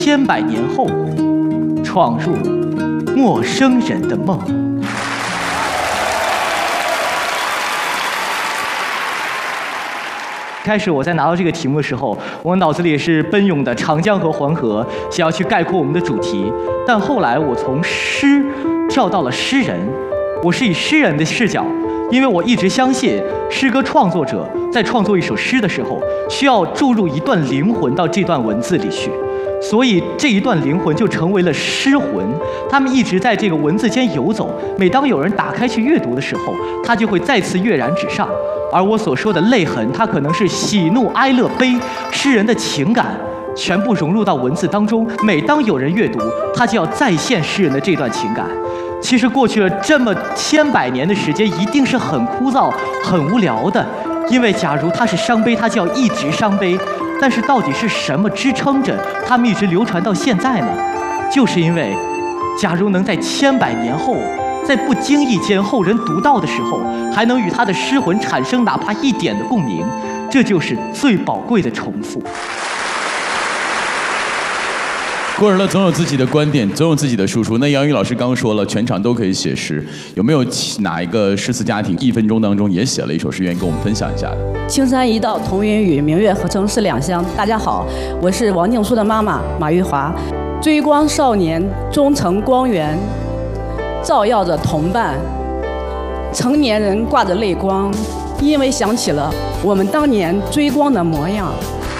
千百年后闯入陌生人的梦。开始我在拿到这个题目的时候，我脑子里是奔涌的长江和黄河，想要去概括我们的主题。但后来我从诗跳到了诗人，我是以诗人的视角，因为我一直相信诗歌创作者在创作一首诗的时候，需要注入一段灵魂到这段文字里去。所以这一段灵魂就成为了诗魂，他们一直在这个文字间游走。每当有人打开去阅读的时候，它就会再次跃然纸上。而我所说的泪痕，它可能是喜怒哀乐悲，诗人的情感全部融入到文字当中。每当有人阅读，他就要再现诗人的这段情感。其实过去了这么千百年的时间，一定是很枯燥、很无聊的。因为假如他是伤悲，他就要一直伤悲。但是到底是什么支撑着他们一直流传到现在呢？就是因为，假如能在千百年后，在不经意间后人读到的时候，还能与他的诗魂产生哪怕一点的共鸣，这就是最宝贵的重复。 过人了总有自己的观点，总有自己的输出。那杨宇老师刚说了，全场都可以写诗，有没有哪一个诗词家庭1分钟当中也写了一首诗，愿意跟我们分享一下的？ 青山一道同云雨，明月合成是两乡。大家好，我是王静书的妈妈马玉华。追光少年，终成光源，照耀着同伴。成年人挂着泪光，因为想起了我们当年追光的模样。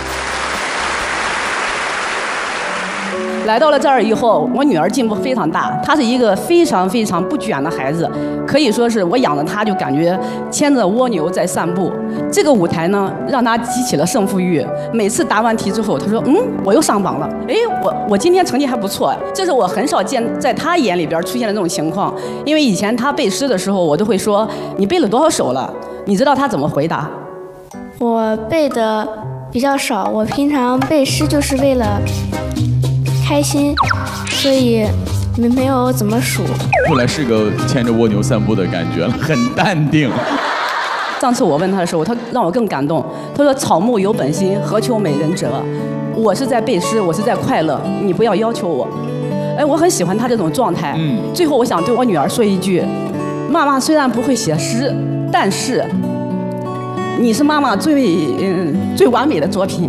来到了这儿以后，我女儿进步非常大，她是一个非常非常不卷的孩子，可以说是我养着她就感觉牵着蜗牛在散步。这个舞台呢，让她激起了胜负欲。每次答完题之后，她说：“我又上榜了，哎，我今天成绩还不错。”这是我很少见在她眼里边出现的这种情况。因为以前她背诗的时候，我都会说：“你背了多少首了？”你知道她怎么回答？ 我背的比较少，我平常背诗就是为了开心，所以没有怎么数。 后来是个牵着蜗牛散步的感觉了，很淡定。 上次我问他的时候，他让我更感动。他说：“草木有本心，何求美人折？”我是在背诗，我是在快乐，你不要要求我。哎，我很喜欢他这种状态。最后我想对我女儿说一句：妈妈虽然不会写诗，但是你是妈妈最完美的作品。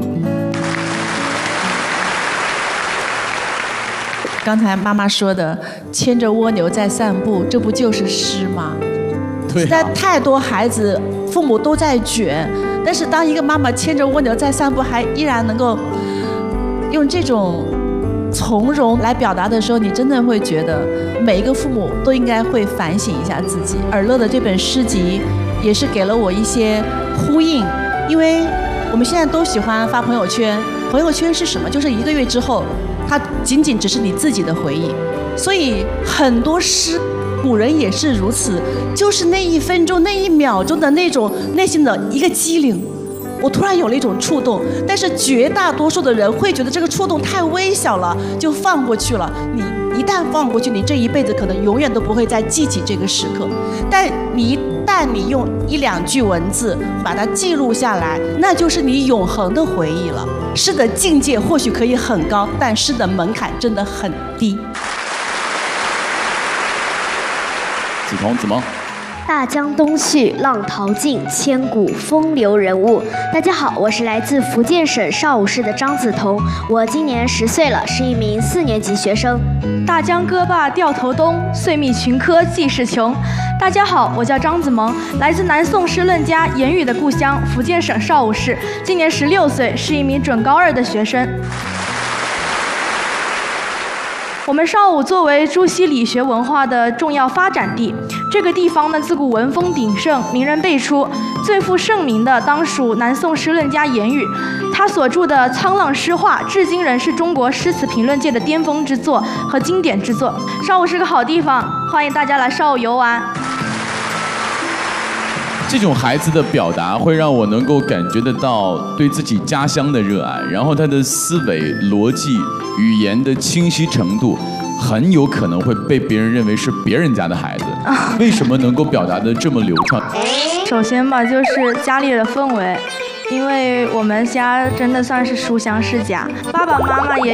刚才妈妈说的牵着蜗牛在散步，这不就是诗吗？ 对啊， 现在太多孩子父母都在卷，但是当一个妈妈牵着蜗牛在散步，还依然能够用这种从容来表达的时候，你真的会觉得每一个父母都应该会反省一下自己。尔乐的这本诗集也是给了我一些呼应，因为我们现在都喜欢发朋友圈，朋友圈是什么？就是1个月之后它仅仅只是你自己的回忆。所以很多诗古人也是如此，就是那1分钟那1秒钟的那种内心的一个机灵，我突然有了一种触动。但是绝大多数的人会觉得这个触动太微小了，就放过去了。你一旦放过去，你这一辈子可能永远都不会再记起这个时刻。但一旦你用1、2句文字把它记录下来，那就是你永恒的回忆了。诗的境界或许可以很高，但诗的门槛真的很低。 子萌。 大江东去，浪淘尽，千古风流人物。大家好，我是来自福建省邵武市的张梓彤，我今年10岁了，是一名4年级学生。 大江歌罢掉头东，岁密群科济世穷。大家好，我叫张子萌，来自南宋诗论家严语的故乡福建省邵武市，今年16岁，是一名准高2的学生。我们邵武作为朱熹理学文化的重要发展地，这个地方呢自古文风鼎盛，名人辈出，最负盛名的当属南宋诗论家严语。他所著的《沧浪诗话》至今仍是中国诗词评论界的巅峰之作和经典之作。邵武是个好地方，欢迎大家来邵武游玩。 这种孩子的表达会让我能够感觉得到对自己家乡的热爱，然后他的思维、逻辑、语言的清晰程度，很有可能会被别人认为是别人家的孩子。为什么能够表达得这么流畅？ 首先吧，就是家里的氛围，因为我们家真的算是书香世家，爸爸妈妈也